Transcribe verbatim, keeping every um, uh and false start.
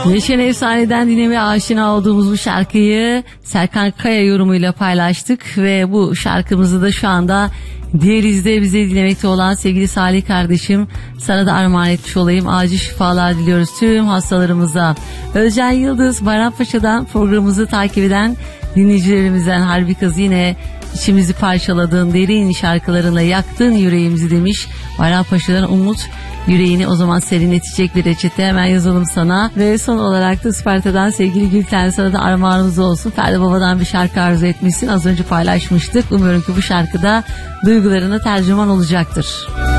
Neşen Efsane'den dinlemeye aşina olduğumuz bu şarkıyı Serkan Kaya yorumuyla paylaştık ve bu şarkımızı da şu anda Diyaliz'de bize dinlemekte olan sevgili Salih kardeşim sana da armağan etmiş olayım. Acil şifalar diliyoruz tüm hastalarımıza. Özcan Yıldız Bayrampaşa'dan programımızı takip eden dinleyicilerimizden harbi kız yine içimizi parçaladığın derin şarkılarınla yaktın yüreğimizi demiş. Bayrampaşa'dan Umut yüreğini o zaman serinletecek bir reçete hemen yazalım sana. Ve son olarak da Isparta'dan sevgili Gülten sana da armağanımız olsun. Ferdi Baba'dan bir şarkı arzu etmişsin. Az önce paylaşmıştık. Umuyorum ki bu şarkıda duygularına tercüman olacaktır.